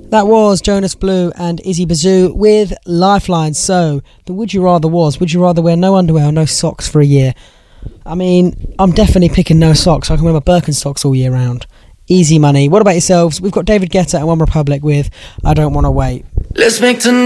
That was Jonas Blue and Izzy Bazoo with Lifeline. So, the would you rather was, would you rather wear no underwear or no socks for a year? I mean, I'm definitely picking no socks. I can wear my Birkenstocks all year round. Easy money. What about yourselves? We've got David Guetta and One Republic with I Don't Want to Wait. Let's make tonight